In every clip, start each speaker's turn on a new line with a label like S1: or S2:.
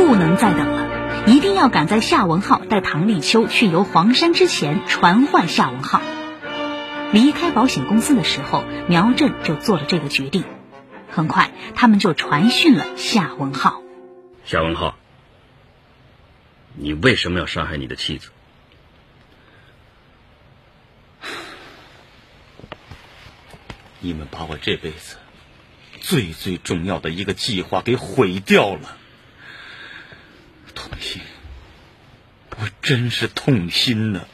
S1: 不能再等了，一定要赶在夏文浩带唐立秋去游黄山之前传唤夏文浩。离开保险公司的时候，苗振就做了这个决定。很快，他们就传讯了夏文浩。
S2: 夏文浩，你为什么要杀害你的妻子？
S3: 你们把我这辈子最重要的一个计划给毁掉了，痛心，我真是痛心呢。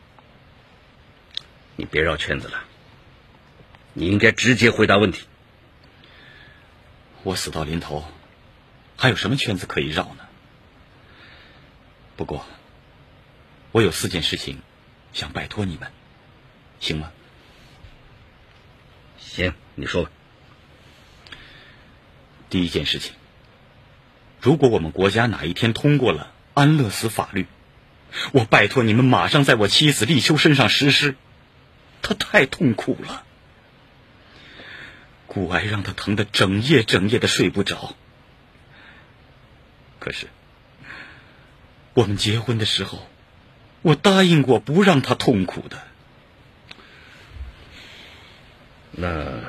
S2: 你别绕圈子了，你应该直接回答问题。
S3: 我死到临头，还有什么圈子可以绕呢？不过，我有4件事情想拜托你们，行吗？
S2: 行，你说吧。
S3: 第一件事情，如果我们国家哪一天通过了安乐死法律，我拜托你们马上在我妻子立秋身上实施，她太痛苦了，骨癌让她疼得整夜的睡不着。可是我们结婚的时候，我答应过不让她痛苦的。
S2: 那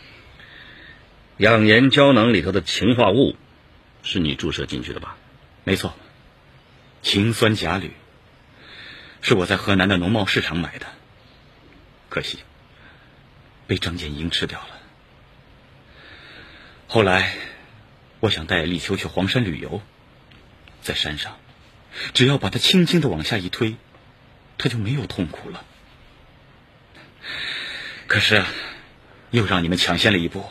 S2: 养颜胶囊里头的氰化物是你注射进去的吧？
S3: 没错，氰酸钾铝是我在河南的农贸市场买的，可惜被张建英吃掉了。后来我想带立秋去黄山旅游，在山上只要把他轻轻地往下一推，他就没有痛苦了。可是又让你们抢先了一步。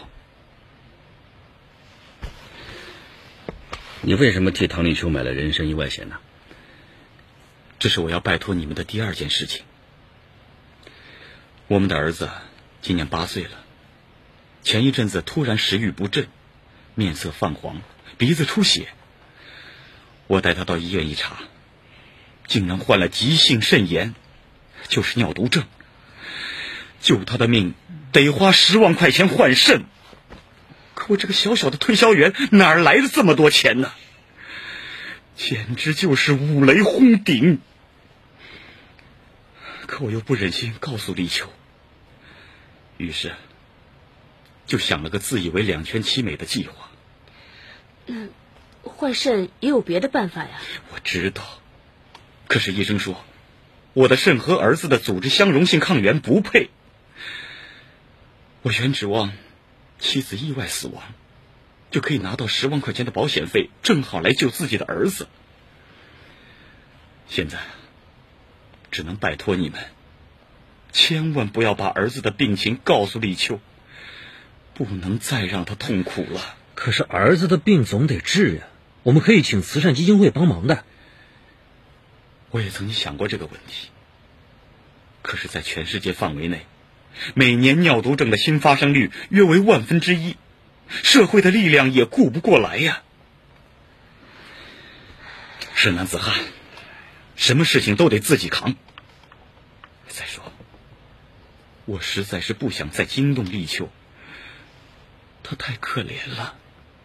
S2: 你为什么替唐立秋买了人身意外险呢？
S3: 这是我要拜托你们的第2件事情。我们的儿子今年8岁了，前一阵子突然食欲不振，面色泛黄，鼻子出血。我带他到医院一查，竟然患了急性肾炎，就是尿毒症。救他的命得花10万块钱换肾，可我这个小小的推销员哪儿来的这么多钱呢？简直就是五雷轰顶。可我又不忍心告诉立秋，于是就想了个自以为2全其美的计划。
S4: 换肾也有别的办法呀。
S3: 我知道，可是医生说我的肾和儿子的组织相容性抗原不配。我原指望妻子意外死亡，就可以拿到10万块钱的保险费，正好来救自己的儿子。现在只能拜托你们，千万不要把儿子的病情告诉立秋，不能再让他痛苦了。
S5: 可是儿子的病总得治呀，我们可以请慈善基金会帮忙的。
S3: 我也曾经想过这个问题，可是在全世界范围内，每年尿毒症的新发生率约为1/1000，社会的力量也顾不过来呀。是男子汉，什么事情都得自己扛。再说，我实在是不想再惊动立秋，他太可怜了。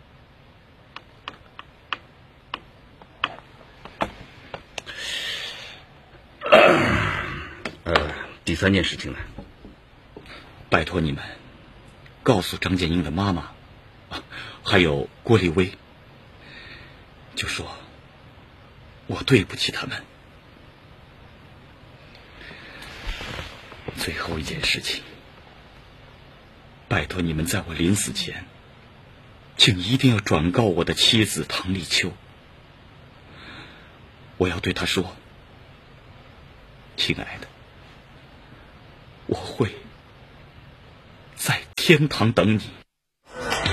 S2: 第3件事情呢？
S3: 拜托你们告诉张建英的妈妈，还有郭丽薇，就说我对不起他们。最后一件事情，拜托你们在我临死前，请一定要转告我的妻子唐立秋，我要对她说，亲爱的，我会在天堂等你。